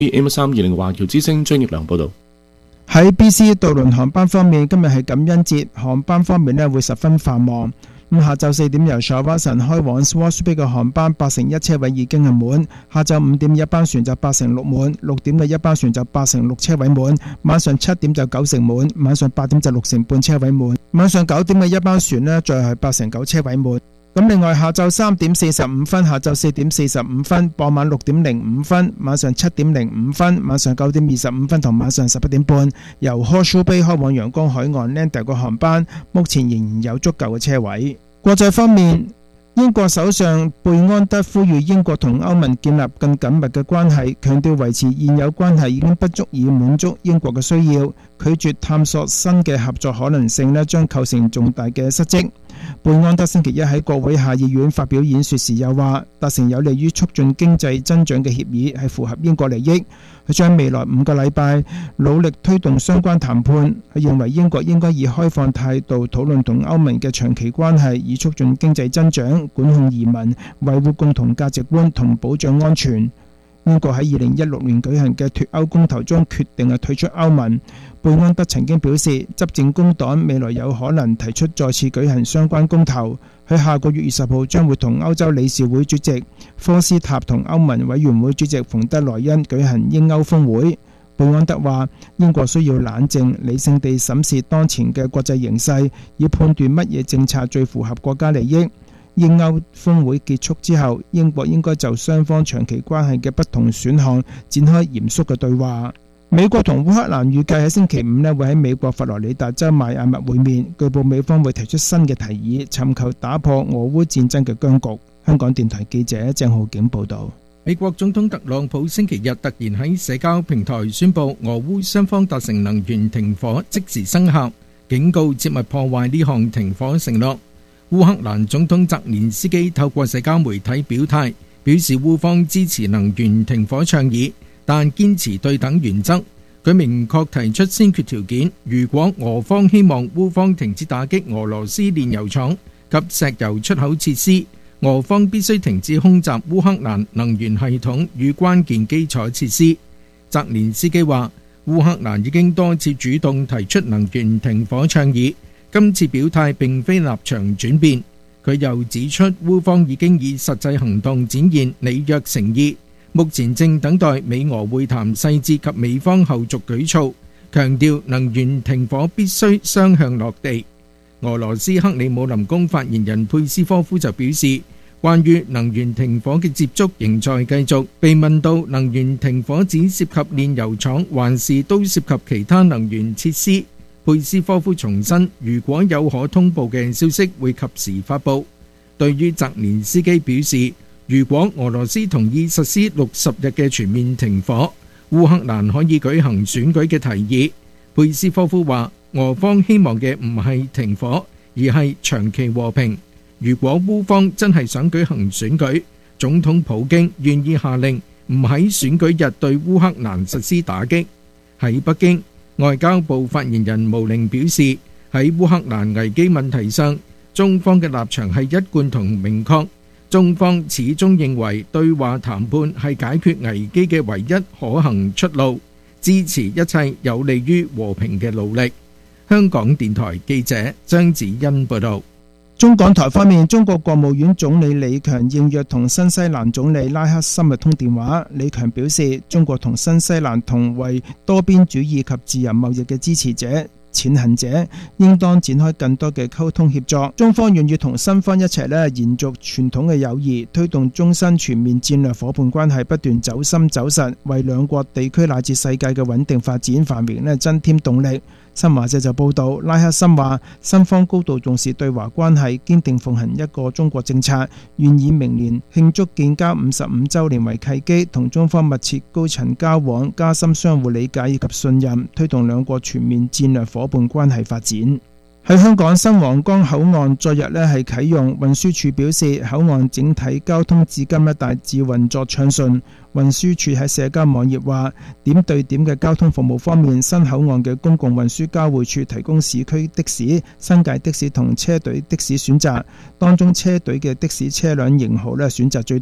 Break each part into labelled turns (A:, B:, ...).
A: AM320 華僑之聲張益良報道。
B: 喺 BC 渡輪航班方面，今日係感恩節，航班方面會十分繁忙。下晝4點由 Shawinigan 開往 Swansea Bay 嘅航班81%車位已經係滿，下晝5點一班船就86%滿，6點嘅一班船就86%車位滿，晚上7點就90%滿，晚上8點就6%半車位滿，晚上9點嘅一班船呢，再係89%車位滿。咁另外下晝3點45分、下晝4點45分、傍晚6點05分、晚上7點05分、晚上9點25分同晚上11點半，由 Horseshoe Bay 開往陽光海岸 Lander 個航班，目前仍然有足夠嘅車位。國際方面，英國首相貝安德呼籲英國同歐盟建立更緊密嘅關係，強調維持現有關係已經不足以滿足英國嘅需要，拒絕探索新嘅合作可能性將構成重大嘅失職。貝安德星期一喺國會下議院發表演說時又話，達成有利於促進經濟增長嘅協議係符合英國利益。佢將未來5個禮拜努力推動相關談判。佢認為英國應該以開放態度討論同歐盟嘅長期關係，以促進經濟增長、管控移民、維護共同價值觀同保障安全。英國喺2016年舉行嘅脫歐公投中決定退出歐盟。貝安德曾經表示，執政工黨未來有可能提出再次舉行相關公投。佢下個月20號將會同歐洲理事會主席科斯塔同歐盟委員會主席馮德萊恩舉行英歐峰會。貝安德話，英國需要冷靜理性地審視當前嘅國際形勢，以判斷乜嘢政策最符合國家利益。英歐峰會結束之後，英國應該就雙方長期關係嘅不同選項展開嚴肅嘅對話。美國同烏克蘭預計喺星期五會喺美國佛羅里達州邁阿密會面，據報美方會提出新嘅提議，尋求打破俄烏戰爭嘅僵局。香港電台記者鄭浩景報道。
C: 美國總統特朗普星期日突然喺社交平台宣布俄烏雙方達成能源停火，即時生效，警告切勿破壞呢項停火承諾。烏克蘭總統澤連斯基透過社交媒體表態，表示烏方支持能源停火倡議，但堅持對等原則。佢明確提出先決條件，如果俄方希望烏方停止打擊俄羅斯煉油廠及石油出口設施，俄方必須停止空襲烏克蘭能源系統與關鍵基礎設施。澤連斯基話，烏克蘭已經多次主動提出能源停火倡議，今次表態並非立場轉變。佢又指出，烏方已經以實際行動展現履約誠意，目前正等待美俄會談細節及美方後續舉措，強調能源停火必須雙向落地。俄羅斯克里姆林宮發言人佩斯科夫就表示，關於能源停火嘅接觸仍在繼續。被問到能源停火只涉及煉油廠，還是都涉及其他能源設施，佩斯科夫重申，如果有可通報嘅消息會及時發佈。對於澤連斯基表示，如果俄羅斯同意實施60日嘅全面停火，烏克蘭可以舉行選舉嘅提議，佩斯科夫話，俄方希望嘅唔係停火，而係長期和平。如果烏方真係想舉行選舉，總統普京願意下令唔喺選舉日對烏克蘭實施打擊。喺北京，外交部發言人毛寧表示，喺烏克蘭危機問題上，中方嘅立場係一貫同明確，中方始終認為對話談判係解決危機嘅唯一可行出路，支持一切有利於和平嘅努力。香港電台記者張子欣報道。
B: 中港台方面，中國國務院總理李強應約同新西蘭總理拉克森通電話。李強表示，中國同新西蘭同為多邊主義及自由貿易嘅支持者、踐行者，應當展開更多嘅溝通協作。中方願意同新方一齊延續傳統嘅友誼，推動中新全面戰略夥伴關係不斷走深走實，為兩國地區乃至世界嘅穩定發展繁榮增添動力。新華社就報道，拉克森話，新方高度重視對華關係，堅定奉行一個中國政策，願以明年慶祝建交55週年為契機，同中方密切高層交往，加深相互理解以及信任，推動兩國全面戰略夥伴關係發展。喺香港新皇崗口岸昨日係啟用，運輸署表示口岸整體交通至今大致運作暢順。運輸署喺社交網頁話，點對點嘅交通服務方面，新口岸嘅公共運輸交匯處提供市區的士、新界的士同車隊的士選擇，當中車隊嘅的士車輛型號選擇最多。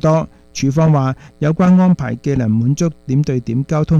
B: 署方話有關安排既能滿足點對點交通